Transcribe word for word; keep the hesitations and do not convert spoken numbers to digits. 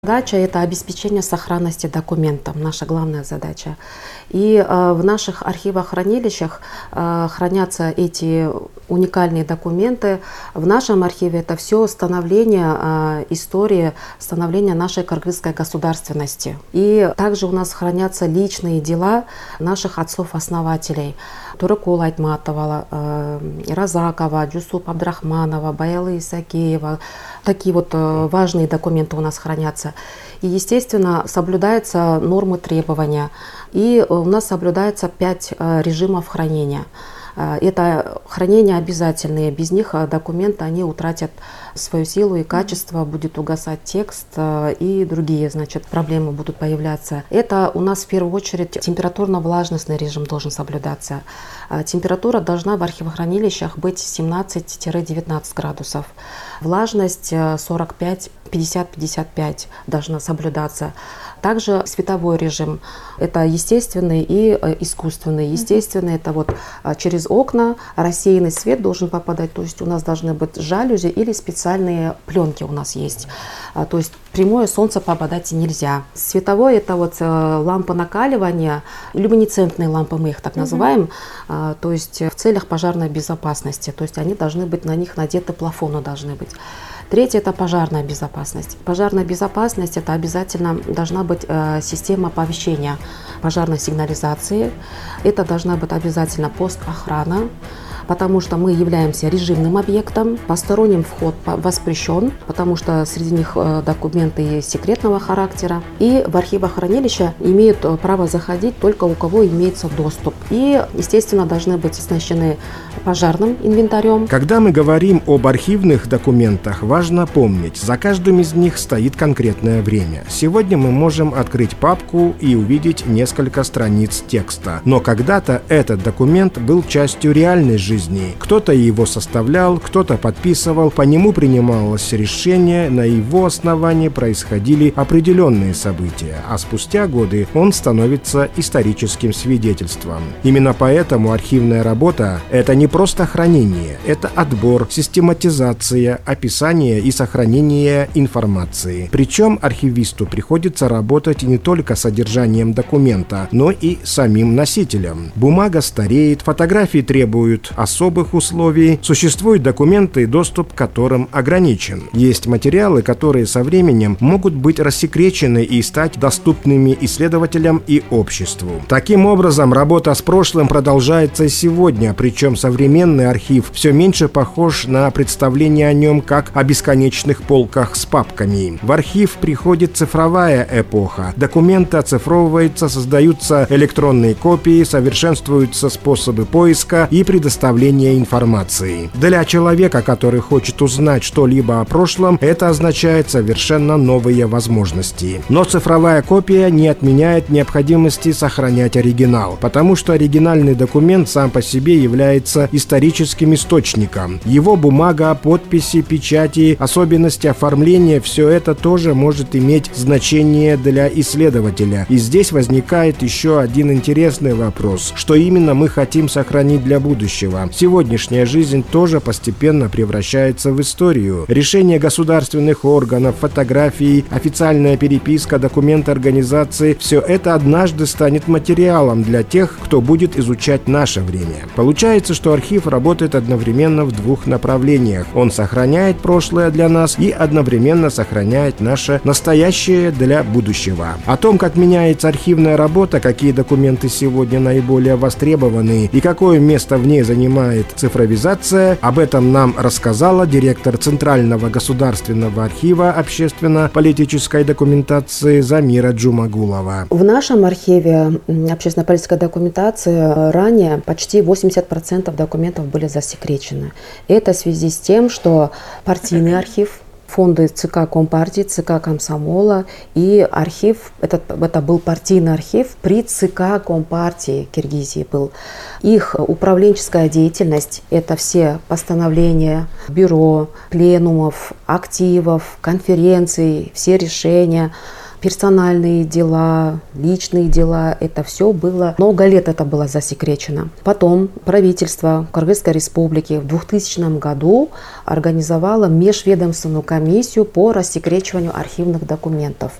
Задача – это обеспечение сохранности документов, наша главная задача. И э, в наших архивах-хранилищах э, хранятся эти уникальные документы. В нашем архиве это все становление э, истории, становление нашей кыргызской государственности. И также у нас хранятся личные дела наших отцов-основателей. Турыкул Айтматова, э, Разакова, Джусуп Абдрахманова, Баялы Исакеева. Такие вот э, важные документы у нас хранятся. И, естественно, соблюдаются нормы требования. И у нас соблюдается пять э, режимов хранения. Э, это хранение обязательные. Без них э, документы они утратят свою силу и качество, будет угасать текст э, и другие, значит, проблемы будут появляться. Это у нас в первую очередь температурно-влажностный режим должен соблюдаться. Э, температура должна в архивохранилищах быть семнадцать-девятнадцать градусов. Влажность сорок пять пятьдесят пятьдесят пять должна соблюдаться. Также световой режим – это естественный и искусственный. Естественный – это вот через окна рассеянный свет должен попадать, то есть у нас должны быть жалюзи или специальные пленки у нас есть. То есть прямое солнце попадать нельзя. Световой – это вот лампы накаливания, люминесцентные лампы, мы их так называем, mm-hmm. то есть в целях пожарной безопасности, то есть они должны быть, на них надеты плафоны должны быть. Третье – это пожарная безопасность. Пожарная безопасность – это обязательно должна быть э, система оповещения пожарной сигнализации. Это должна быть обязательно постохрана, потому что мы являемся режимным объектом. Посторонним вход воспрещен, потому что среди них документы секретного характера. И в архивохранилище имеют право заходить только у кого имеется доступ. И, естественно, должны быть оснащены пожарным инвентарем. Когда мы говорим об архивных документах, важно помнить, за каждым из них стоит конкретное время. Сегодня мы можем открыть папку и увидеть несколько страниц текста. Но когда-то этот документ был частью реальной жизни. Кто-то его составлял, кто-то подписывал, по нему принималось решение, на его основании происходили определенные события, а спустя годы он становится историческим свидетельством. Именно поэтому архивная работа – это не просто хранение, это отбор, систематизация, описание и сохранение информации. Причем архивисту приходится работать не только с содержанием документа, но и самим носителем. Бумага стареет, фотографии требуют особых условий, существуют документы, доступ к которым ограничен. Есть материалы, которые со временем могут быть рассекречены и стать доступными исследователям и обществу. Таким образом, работа с прошлым продолжается и сегодня, причем современный архив все меньше похож на представление о нем как о бесконечных полках с папками. В архив приходит цифровая эпоха. Документы оцифровываются, создаются электронные копии, совершенствуются способы поиска и предоставления информации. Для человека, который хочет узнать что-либо о прошлом, это означает совершенно новые возможности. Но цифровая копия не отменяет необходимости сохранять оригинал, потому что оригинальный документ сам по себе является историческим источником. Его бумага, подписи, печати, особенности оформления – все это тоже может иметь значение для исследователя. И здесь возникает еще один интересный вопрос: что именно мы хотим сохранить для будущего? Сегодняшняя жизнь тоже постепенно превращается в историю. Решения государственных органов, фотографии, официальная переписка, документы организации – все это однажды станет материалом для тех, кто будет изучать наше время. Получается, что архив работает одновременно в двух направлениях. Он сохраняет прошлое для нас и одновременно сохраняет наше настоящее для будущего. О том, как меняется архивная работа, какие документы сегодня наиболее востребованы и какое место в ней занимает цифровизация, об этом нам рассказала директор Центрального государственного архива общественно-политической документации Замира Джумагулова. В нашем архиве общественно-политической документации ранее почти восемьдесят процентов документов были засекречены. Это в связи с тем, что партийный архив, фонды ЦК Компартии, ЦК Комсомола и архив, это, это был партийный архив при ЦК Компартии Киргизии был. Их управленческая деятельность – это все постановления бюро, пленумов, активов, конференций, все решения. персональные дела, личные дела. Это все было, много лет это было засекречено. Потом правительство Кыргызской республики в двухтысячном году организовало межведомственную комиссию по рассекречиванию архивных документов.